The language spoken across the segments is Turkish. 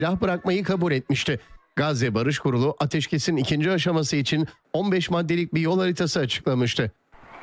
silah bırakmayı kabul etmişti. Gazze Barış Kurulu ateşkesin ikinci aşaması için 15 maddelik bir yol haritası açıklamıştı.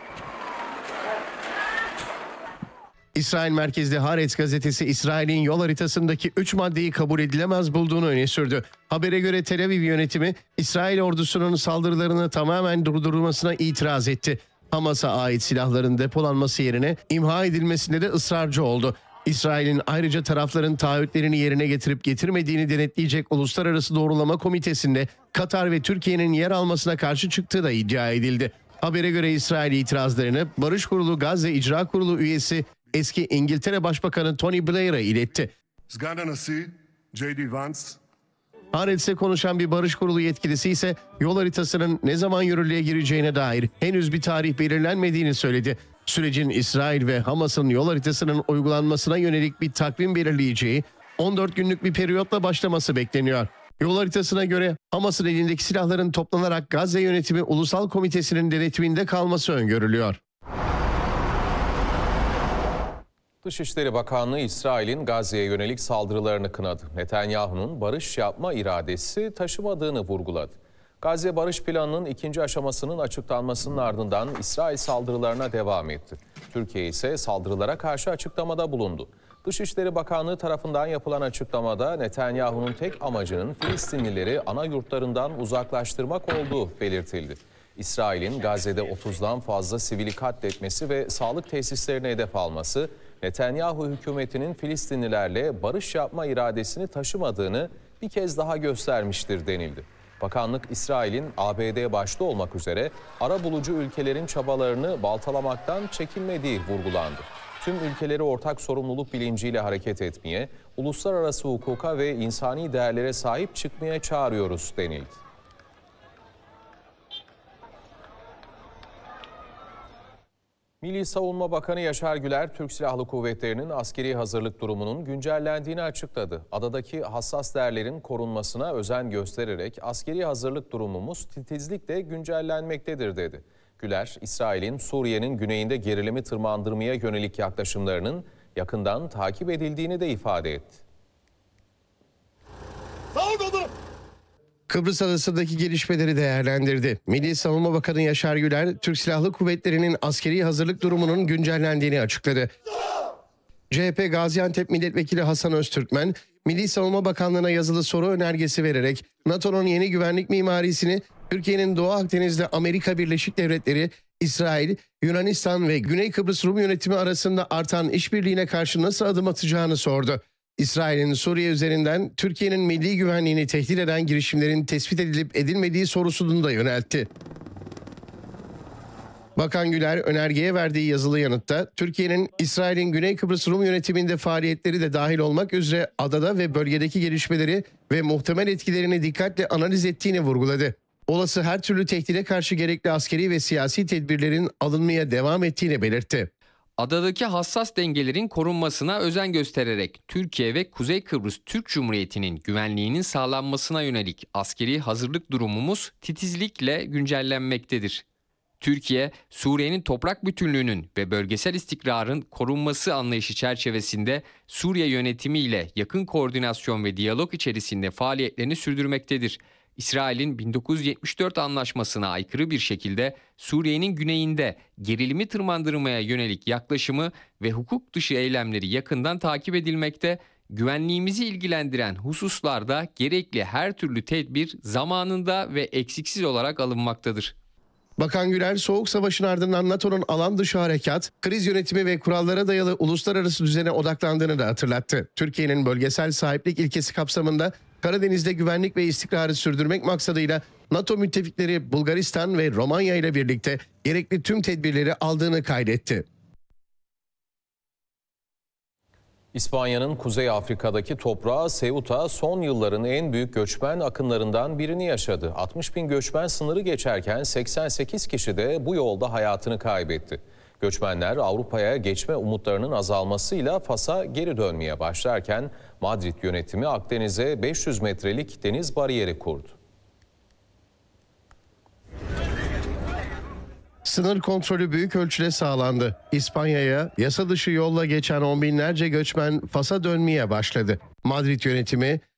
İsrail merkezli Haaretz gazetesi İsrail'in yol haritasındaki 3 maddeyi kabul edilemez bulduğunu öne sürdü. Habere göre Tel Aviv yönetimi İsrail ordusunun saldırılarını tamamen durdurulmasına itiraz etti. Hamas'a ait silahların depolanması yerine imha edilmesinde de ısrarcı oldu. İsrail'in ayrıca tarafların taahhütlerini yerine getirip getirmediğini denetleyecek Uluslararası Doğrulama Komitesi'nde Katar ve Türkiye'nin yer almasına karşı çıktığı da iddia edildi. Habere göre İsrail itirazlarını Barış Kurulu Gazze İcra Kurulu üyesi eski İngiltere Başbakanı Tony Blair'a iletti. J.D. Vance. Haaretz'e konuşan bir Barış Kurulu yetkilisi ise yol haritasının ne zaman yürürlüğe gireceğine dair henüz bir tarih belirlenmediğini söyledi. Sürecin İsrail ve Hamas'ın yol haritasının uygulanmasına yönelik bir takvim belirleyeceği 14 günlük bir periyotla başlaması bekleniyor. Yol haritasına göre Hamas'ın elindeki silahların toplanarak Gazze Yönetimi Ulusal Komitesi'nin denetiminde kalması öngörülüyor. Dışişleri Bakanlığı İsrail'in Gazze'ye yönelik saldırılarını kınadı. Netanyahu'nun barış yapma iradesi taşımadığını vurguladı. Gazze Barış Planı'nın ikinci aşamasının açıklanmasının ardından İsrail saldırılarına devam etti. Türkiye ise saldırılara karşı açıklamada bulundu. Dışişleri Bakanlığı tarafından yapılan açıklamada Netanyahu'nun tek amacının Filistinlileri ana yurtlarından uzaklaştırmak olduğu belirtildi. İsrail'in Gazze'de 30'dan fazla sivili katletmesi ve sağlık tesislerine hedef alması, Netanyahu hükümetinin Filistinlilerle barış yapma iradesini taşımadığını bir kez daha göstermiştir denildi. Bakanlık, İsrail'in ABD başta olmak üzere arabulucu ülkelerin çabalarını baltalamaktan çekinmediği vurgulandı. Tüm ülkeleri ortak sorumluluk bilinciyle hareket etmeye, uluslararası hukuka ve insani değerlere sahip çıkmaya çağırıyoruz denildi. Milli Savunma Bakanı Yaşar Güler, Türk Silahlı Kuvvetleri'nin askeri hazırlık durumunun güncellendiğini açıkladı. Adadaki hassas değerlerin korunmasına özen göstererek askeri hazırlık durumumuz titizlikle güncellenmektedir dedi. Güler, İsrail'in Suriye'nin güneyinde gerilimi tırmandırmaya yönelik yaklaşımlarının yakından takip edildiğini de ifade etti. Kıbrıs Adası'ndaki gelişmeleri değerlendirdi. Milli Savunma Bakanı Yaşar Güler, Türk Silahlı Kuvvetleri'nin askeri hazırlık durumunun güncellendiğini açıkladı. CHP Gaziantep Milletvekili Hasan Öztürkmen, Milli Savunma Bakanlığı'na yazılı soru önergesi vererek NATO'nun yeni güvenlik mimarisini Türkiye'nin Doğu Akdeniz'de Amerika Birleşik Devletleri, İsrail, Yunanistan ve Güney Kıbrıs Rum yönetimi arasında artan işbirliğine karşı nasıl adım atacağını sordu. İsrail'in Suriye üzerinden Türkiye'nin milli güvenliğini tehdit eden girişimlerin tespit edilip edilmediği sorusunu da yöneltti. Bakan Güler önergeye verdiği yazılı yanıtta Türkiye'nin İsrail'in Güney Kıbrıs Rum yönetiminde faaliyetleri de dahil olmak üzere adada ve bölgedeki gelişmeleri ve muhtemel etkilerini dikkatle analiz ettiğini vurguladı. Olası her türlü tehdide karşı gerekli askeri ve siyasi tedbirlerin alınmaya devam ettiğini belirtti. Adadaki hassas dengelerin korunmasına özen göstererek Türkiye ve Kuzey Kıbrıs Türk Cumhuriyeti'nin güvenliğinin sağlanmasına yönelik askeri hazırlık durumumuz titizlikle güncellenmektedir. Türkiye, Suriye'nin toprak bütünlüğünün ve bölgesel istikrarın korunması anlayışı çerçevesinde Suriye yönetimiyle yakın koordinasyon ve diyalog içerisinde faaliyetlerini sürdürmektedir. İsrail'in 1974 anlaşmasına aykırı bir şekilde Suriye'nin güneyinde gerilimi tırmandırmaya yönelik yaklaşımı ve hukuk dışı eylemleri yakından takip edilmekte, güvenliğimizi ilgilendiren hususlarda gerekli her türlü tedbir zamanında ve eksiksiz olarak alınmaktadır. Bakan Güler, Soğuk Savaş'ın ardından NATO'nun alan dışı harekat, kriz yönetimi ve kurallara dayalı uluslararası düzene odaklandığını da hatırlattı. Türkiye'nin bölgesel sahiplik ilkesi kapsamında Karadeniz'de güvenlik ve istikrarı sürdürmek maksadıyla NATO müttefikleri Bulgaristan ve Romanya ile birlikte gerekli tüm tedbirleri aldığını kaydetti. İspanya'nın Kuzey Afrika'daki toprağı Ceuta son yılların en büyük göçmen akınlarından birini yaşadı. 60 bin göçmen sınırı geçerken 88 kişi de bu yolda hayatını kaybetti. Göçmenler Avrupa'ya geçme umutlarının azalmasıyla Fas'a geri dönmeye başlarken Madrid yönetimi Akdeniz'e 500 metrelik deniz bariyeri kurdu. Sınır kontrolü büyük ölçüde sağlandı. İspanya'ya yasa dışı yolla geçen on binlerce göçmen Fas'a dönmeye başladı. Madrid yönetimi